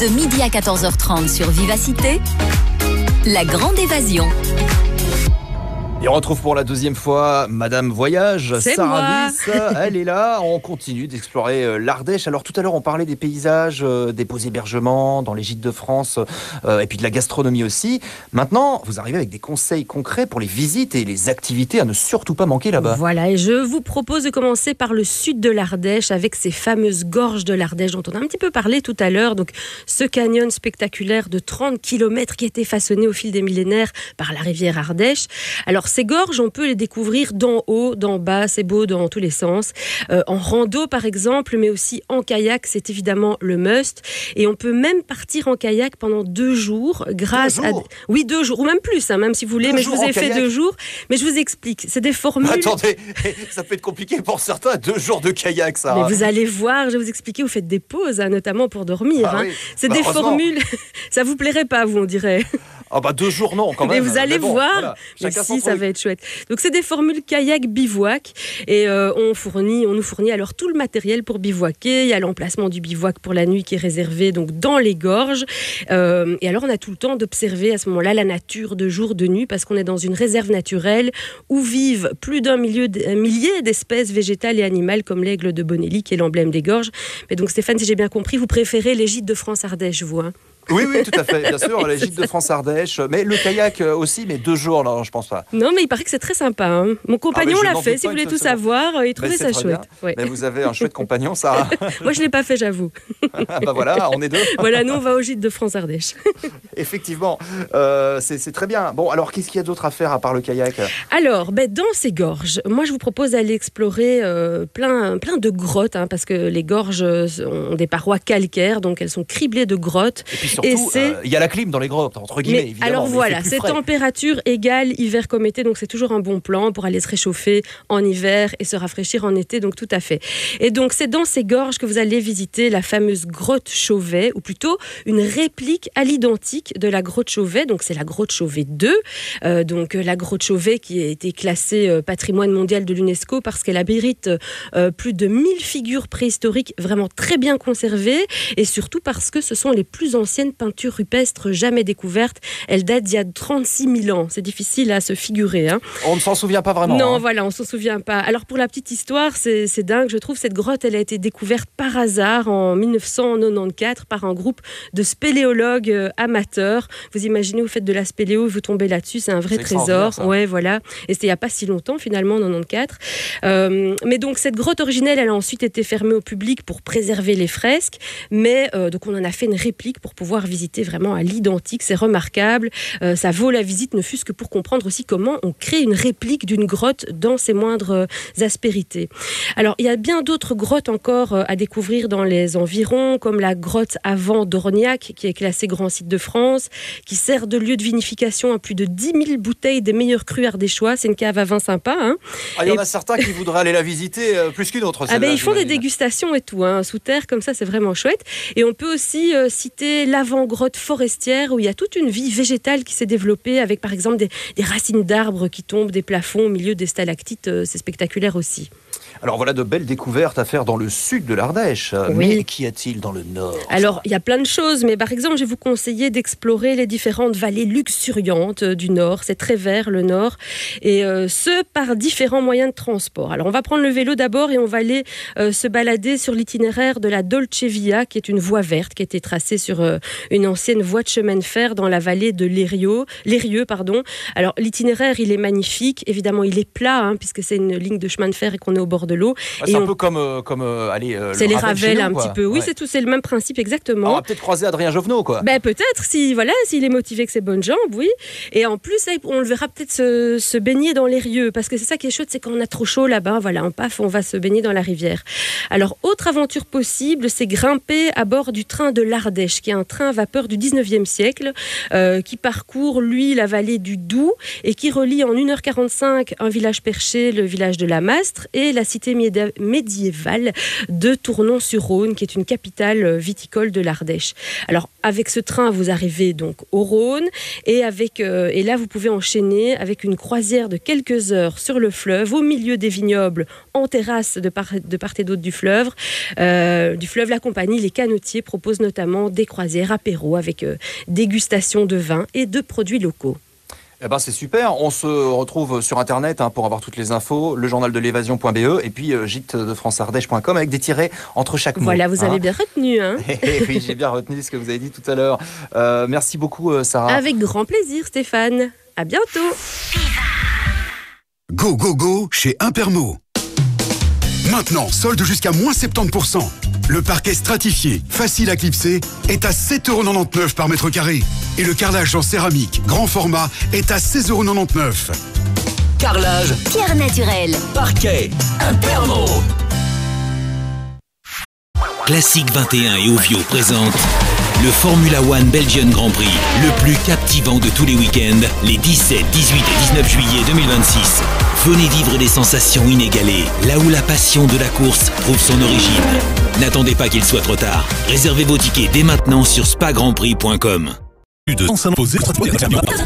De midi à 14h30 sur Vivacité, la grande évasion. Et on retrouve pour la deuxième fois Madame Voyage, C'est Sarah moi. Bis, elle est là, on continue d'explorer l'Ardèche. Alors tout à l'heure on parlait des paysages, des beaux hébergements dans les gîtes de France et puis de la gastronomie aussi. Maintenant vous arrivez avec des conseils concrets pour les visites et les activités à ne surtout pas manquer là-bas. Voilà, et je vous propose de commencer par le sud de l'Ardèche avec ces fameuses gorges de l'Ardèche dont on a un petit peu parlé tout à l'heure. Donc ce canyon spectaculaire de 30 km qui a été façonné au fil des millénaires par la rivière Ardèche. Alors ces gorges, on peut les découvrir d'en haut, d'en bas, c'est beau dans tous les sens. En rando par exemple, mais aussi en kayak, c'est évidemment le must. Et on peut même partir en kayak pendant 2 jours grâce à... Oui, 2 jours, ou même plus, hein, même si vous voulez, mais je vous ai fait kayak. 2 jours. Mais je vous explique, c'est des formules... Attendez, ça peut être compliqué pour certains, 2 jours de kayak, ça. Mais vous allez voir, je vais vous expliquer, vous faites des pauses, hein, notamment pour dormir. Ah, hein. oui. C'est des formules... Ça vous plairait pas, vous, on dirait. Ah bah 2 jours non quand même. Mais vous allez voir, voilà. mais si ça va être chouette. Donc c'est des formules kayak bivouac et on nous fournit alors tout le matériel pour bivouaquer. Il y a l'emplacement du bivouac pour la nuit qui est réservé donc dans les gorges. Et alors on a tout le temps d'observer à ce moment-là la nature de jour, de nuit parce qu'on est dans une réserve naturelle où vivent plus d'un millier d'espèces végétales et animales comme l'aigle de Bonelli qui est l'emblème des gorges. Mais donc Stéphane, si j'ai bien compris, vous préférez les gîtes de France-Ardèche, vous, hein? Oui, tout à fait, bien sûr, les gîtes de France-Ardèche, mais le kayak aussi, mais 2 jours, non, je pense pas. Non, mais il paraît que c'est très sympa. Hein. Mon compagnon l'a fait, si vous voulez tout savoir, il trouvait ça chouette. Ouais. Mais vous avez un chouette compagnon, Sarah. Moi, je ne l'ai pas fait, j'avoue. Bah voilà, on est 2. Voilà, nous, on va au gîte de France-Ardèche. Effectivement, c'est très bien. Bon, alors, qu'est-ce qu'il y a d'autre à faire à part le kayak ? Alors, dans ces gorges, moi, je vous propose d'aller explorer plein de grottes, hein, parce que les gorges ont des parois calcaires, donc elles sont criblées de grottes. Et puis surtout, il y a la clim dans les grottes, entre guillemets, évidemment. Alors voilà, c'est température égale hiver comme été, donc c'est toujours un bon plan pour aller se réchauffer en hiver et se rafraîchir en été, donc tout à fait. Et donc c'est dans ces gorges que vous allez visiter la fameuse grotte Chauvet, ou plutôt une réplique à l'identique de la grotte Chauvet, donc c'est la grotte Chauvet 2, donc la grotte Chauvet qui a été classée patrimoine mondial de l'UNESCO parce qu'elle abrite plus de 1000 figures préhistoriques vraiment très bien conservées et surtout parce que ce sont les plus anciennes peintures rupestres jamais découvertes. Elle date d'il y a 36 000 ans. C'est difficile à se figurer. Hein. On ne s'en souvient pas vraiment. Non, voilà, on ne s'en souvient pas. Alors pour la petite histoire, c'est dingue. Je trouve cette grotte, elle a été découverte par hasard en 1994 par un groupe de spéléologues amateurs. Vous imaginez, vous faites de la spéléo, vous tombez là-dessus, c'est un vrai trésor. Ouais, voilà. Et c'était il n'y a pas si longtemps finalement, en 94. Mais donc cette grotte originelle, elle a ensuite été fermée au public pour préserver les fresques. Mais donc on en a fait une réplique pour pouvoir visiter vraiment à l'identique, c'est remarquable. Ça vaut la visite, ne fût-ce que pour comprendre aussi comment on crée une réplique d'une grotte dans ses moindres aspérités. Alors, il y a bien d'autres grottes encore à découvrir dans les environs, comme la grotte avant d'Orniac, qui est classée grand site de France, qui sert de lieu de vinification à plus de 10 000 bouteilles des meilleurs crus ardéchois. C'est une cave à vin sympa. Hein. Il y en a certains qui voudraient aller la visiter plus qu'une autre. Ils font des dégustations et tout, hein, sous terre, comme ça, c'est vraiment chouette. Et on peut aussi citer l'avant-grotte forestière où il y a toute une vie végétale qui s'est développée avec par exemple des racines d'arbres qui tombent des plafonds au milieu des stalactites, c'est spectaculaire aussi. Alors voilà de belles découvertes à faire dans le sud de l'Ardèche. Oui. Mais qu'y a-t-il dans le nord ? Alors il y a plein de choses, mais par exemple je vais vous conseiller d'explorer les différentes vallées luxuriantes du nord. C'est très vert le nord, et ce par différents moyens de transport. Alors on va prendre le vélo d'abord et on va aller se balader sur l'itinéraire de la Dolce Via, qui est une voie verte qui a été tracée sur une ancienne voie de chemin de fer dans la vallée de l'Érieux. Alors l'itinéraire il est magnifique, évidemment il est plat, hein, puisque c'est une ligne de chemin de fer et qu'on est au bord de l'eau. C'est un peu comme c'est les Ravels un petit peu. Oui, ouais. c'est le même principe exactement. On va peut-être croiser Adrien Jovenot, quoi. Peut-être, s'il est motivé que ses bonnes jambes, oui. Et en plus, là, on le verra peut-être se baigner dans l'Érieux, parce que c'est ça qui est chouette, c'est quand on a trop chaud là-bas, voilà, on va se baigner dans la rivière. Alors, autre aventure possible, c'est grimper à bord du train de l'Ardèche, qui est un train à vapeur du 19e siècle, qui parcourt, lui, la vallée du Doubs, et qui relie en 1h45 un village perché, le village de la Mastre, et la cité médiévale de Tournon-sur-Rhône, qui est une capitale viticole de l'Ardèche. Alors, avec ce train, vous arrivez donc au Rhône et là, vous pouvez enchaîner avec une croisière de quelques heures sur le fleuve, au milieu des vignobles, en terrasse de part et d'autre du fleuve. La compagnie Les Canotiers propose notamment des croisières apéro avec dégustation de vins et de produits locaux. Eh ben, c'est super, on se retrouve sur internet pour avoir toutes les infos, lejournaldelévasion.be et puis gîtesdefranceardèche.com avec des tirets entre chaque mot. Voilà, vous avez bien retenu. Oui, j'ai bien retenu ce que vous avez dit tout à l'heure. Merci beaucoup Sarah. Avec grand plaisir Stéphane, à bientôt. Go, go, go chez Impermo. Maintenant, solde jusqu'à moins 70%. Le parquet stratifié, facile à clipser, est à 7,99 € par mètre carré. Et le carrelage en céramique, grand format, est à 16,99 €. Carrelage, pierre naturelle, parquet, Impermo. Classique 21 et Ovio présente le Formula One Belgian Grand Prix, le plus captivant de tous les week-ends, les 17, 18 et 19 juillet 2026. Venez vivre des sensations inégalées, là où la passion de la course trouve son origine. N'attendez pas qu'il soit trop tard. Réservez vos tickets dès maintenant sur spagrandprix.com.